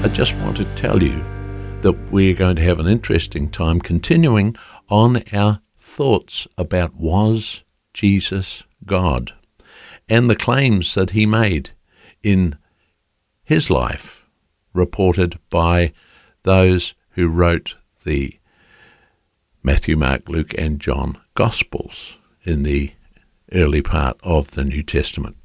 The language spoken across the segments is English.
I just want to tell you that we're going to have an interesting time continuing on our thoughts about was Jesus God and the claims that he made in his life, reported by those who wrote the Matthew, Mark, Luke and John Gospels in the early part of the New Testament.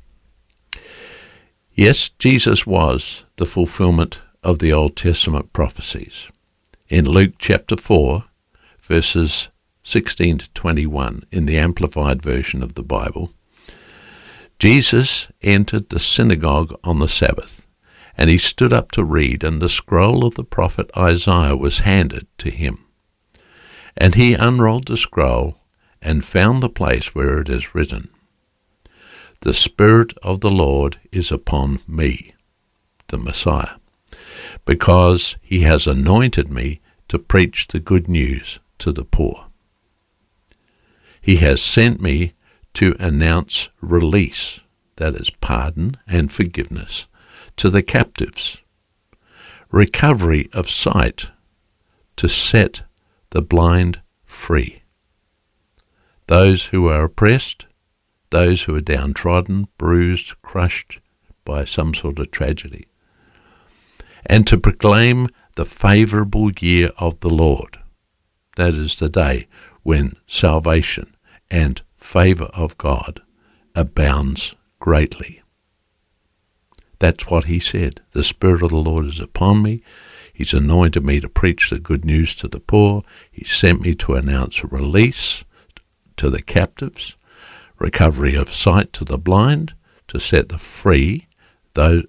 Yes, Jesus was the fulfillment of the Old Testament prophecies. In Luke chapter 4, verses 16 to 21, in the Amplified version of the Bible, Jesus entered the synagogue on the Sabbath, and he stood up to read, and the scroll of the prophet Isaiah was handed to him. And he unrolled the scroll and found the place where it is written, "The Spirit of the Lord is upon me," the Messiah, "because he has anointed me to preach the good news to the poor. He has sent me to announce release," that is pardon and forgiveness, "to the captives, recovery of sight, to set the blind free, those who are oppressed, those who are downtrodden, bruised, crushed by some sort of tragedy, and to proclaim the favourable year of the Lord." That is the day when salvation and favour of God abounds greatly. That's what he said. "The Spirit of the Lord is upon me. He's anointed me to preach the good news to the poor. He sent me to announce release to the captives, recovery of sight to the blind, to set free those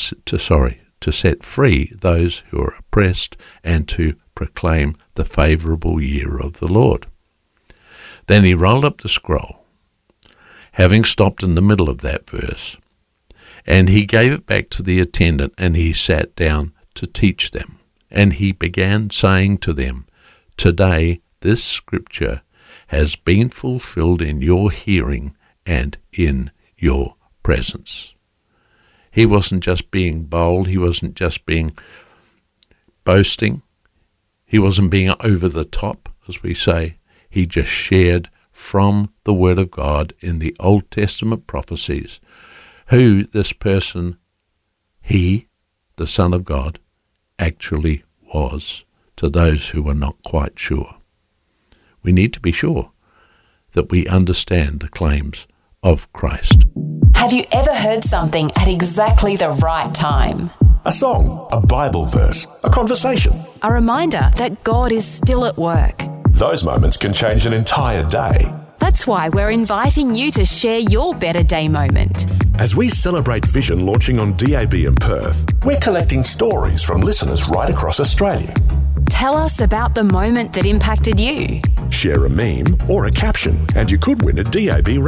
who are oppressed, and to proclaim the favourable year of the Lord." Then he rolled up the scroll, having stopped in the middle of that verse, and he gave it back to the attendant, and he sat down to teach them. And he began saying to them, "Today this scripture has been fulfilled in your hearing and in your presence." He wasn't just being bold. He wasn't just being boasting. He wasn't being over the top, as we say. He just shared from the Word of God in the Old Testament prophecies who this person, he, the Son of God, actually was to those who were not quite sure. We need to be sure that we understand the claims of Christ. Have you ever heard something at exactly the right time? A song, a Bible verse, a conversation. A reminder that God is still at work. Those moments can change an entire day. That's why we're inviting you to share your Better Day moment. As we celebrate Vision launching on DAB in Perth, we're collecting stories from listeners right across Australia. Tell us about the moment that impacted you. Share a meme or a caption, and you could win a DAB